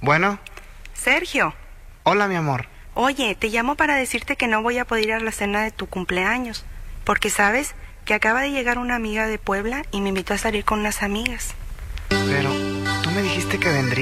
Bueno. Sergio. Hola, mi amor. Oye, te llamo para decirte que no voy a poder ir a la cena de tu cumpleaños, porque sabes que acaba de llegar una amiga de Puebla y me invitó a salir con unas amigas. Pero tú me dijiste que vendría.